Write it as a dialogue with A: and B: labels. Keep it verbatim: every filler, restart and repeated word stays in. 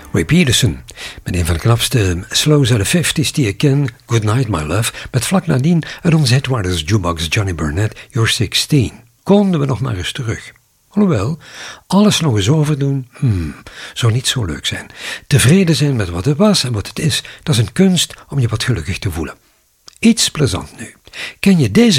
A: Ray Peterson, met een van de knapste slows uit de vijftiger die ik ken, Good Night My Love, met vlak nadien uit onze Headwaters jukebox Johnny Burnett, You're sixteen. Konden we nog maar eens terug. Alhoewel, alles nog eens overdoen, hmm, zou niet zo leuk zijn. Tevreden zijn met wat het was en wat het is, dat is een kunst om je wat gelukkig te voelen. Iets plezant nu. Ken je deze